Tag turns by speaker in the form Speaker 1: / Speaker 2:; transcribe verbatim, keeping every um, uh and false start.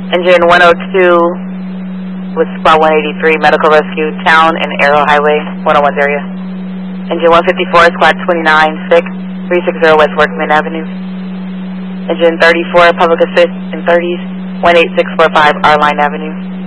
Speaker 1: Engine one oh two with spot one eighty-three, medical rescue, town and Arrow Highway, one oh one's area. Engine one fifty-four, squad twenty-nine, sick, three sixty West Workman Avenue. Engine thirty-four, public assist in thirties, one eight six four five R Line Avenue.